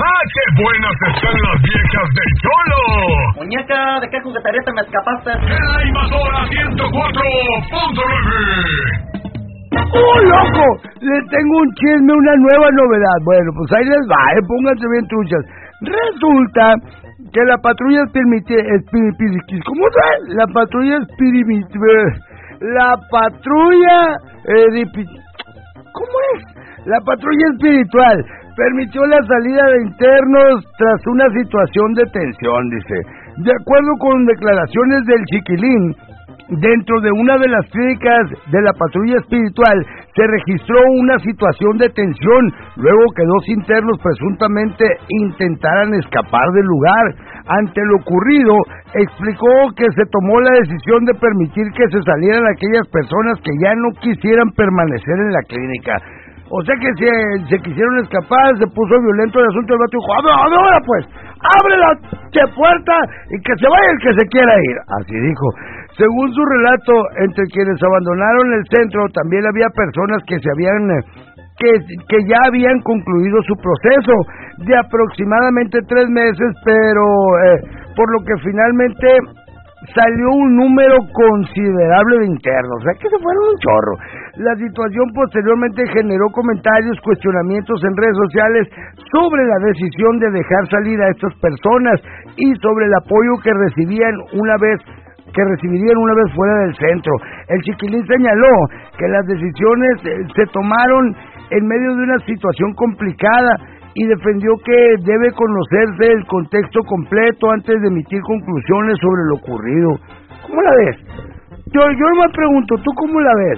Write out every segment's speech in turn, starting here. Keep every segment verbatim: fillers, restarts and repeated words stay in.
¡Ah, qué buenas están las viejas del Cholo! Muñeca, ¿de qué juguetería te me escapaste? ¡En la invasora ciento cuatro punto nueve! ¡Oh, loco! Le tengo un chisme, una nueva novedad. Bueno, pues ahí les va, eh, pónganse bien truchas. Resulta que la patrulla espiriti... espiriti ¿Cómo se? La patrulla espiriti... La patrulla... Eh, ¿Cómo es? La patrulla espiritual permitió la salida de internos tras una situación de tensión, dice. De acuerdo con declaraciones del Chiquilín, dentro de una de las clínicas de la patrulla espiritual se registró una situación de tensión luego que dos internos presuntamente intentaran escapar del lugar. Ante lo ocurrido, explicó que se tomó la decisión de permitir que se salieran aquellas personas que ya no quisieran permanecer en la clínica. O sea que se, se quisieron escapar, se puso violento el asunto, el vato dijo, ¡abre, ahora pues! ¡Abre la che puerta y que se vaya el que se quiera ir! Así dijo. Según su relato, entre quienes abandonaron el centro, también había personas que se habían... Que, que ya habían concluido su proceso de aproximadamente tres meses, pero eh, por lo que finalmente salió un número considerable de internos, o sea que se fueron un chorro. La situación posteriormente generó comentarios, cuestionamientos en redes sociales sobre la decisión de dejar salir a estas personas y sobre el apoyo que recibían una vez que recibirían una vez fuera del centro. El Chiquilín señaló que las decisiones eh, se tomaron en medio de una situación complicada y defendió que debe conocerse el contexto completo antes de emitir conclusiones sobre lo ocurrido. ¿Cómo la ves? Yo, yo me pregunto, ¿tú cómo la ves?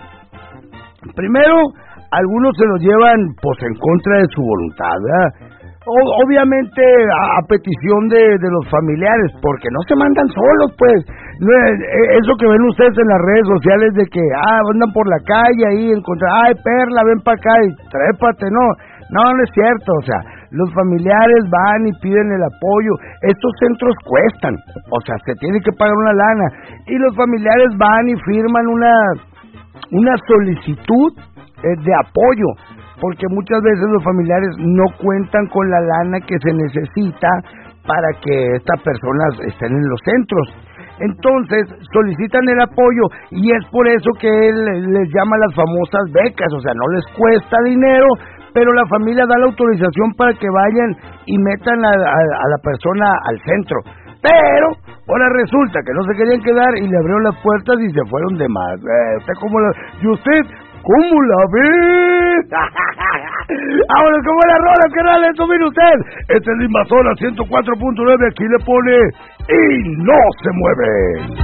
Primero, algunos se lo llevan pues en contra de su voluntad, ¿verdad? O, obviamente a, a petición de, de los familiares, porque no se mandan solos, pues. No es, eso que ven ustedes en las redes sociales de que ah andan por la calle ahí encontrar, ay Perla, ven para acá y trépate, no, no, no es cierto, o sea, los familiares van y piden el apoyo, estos centros cuestan, o sea, se tiene que pagar una lana, y los familiares van y firman una, una solicitud eh, de apoyo, porque muchas veces los familiares no cuentan con la lana que se necesita para que estas personas estén en los centros. Entonces solicitan el apoyo y es por eso que él les llama las famosas becas, o sea, no les cuesta dinero, pero la familia da la autorización para que vayan y metan a, a, a la persona al centro. Pero ahora resulta que no se querían quedar y le abrieron las puertas y se fueron de más. Eh, ¿usted cómo la... ¿Y usted cómo la ve? Ahora, ¿cómo la rola? ¿Qué tal? Esto mire usted. Este es la invasora ciento cuatro punto nueve. Aquí le pone y no se mueve.